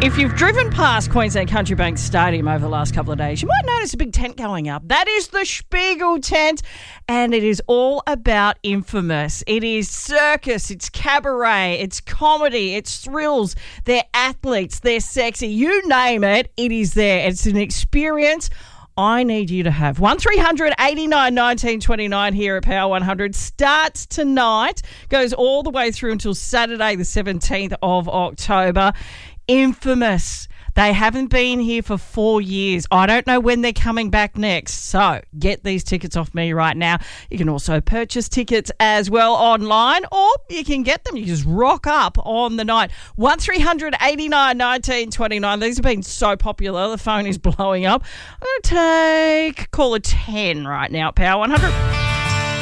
If you've driven past Queensland Country Bank Stadium over the last couple of days, you might notice a big tent going up. That is the Spiegel tent, and it is all about Infamous. It is circus, it's cabaret, it's comedy, it's thrills. They're athletes, they're sexy. You name it, it is there. It's an experience I need you to have. 1300 89 19 29 here at Power 100 starts tonight, goes all the way through until Saturday the 17th of October. Infamous. They haven't been here for 4 years. I don't know when they're coming back next. So get these tickets off me right now. You can also purchase tickets as well online, or you can get them. You just rock up on the night. 1300 89 19 29. These have been so popular. The phone is blowing up. I'm going to take caller 10 right now at Power 100.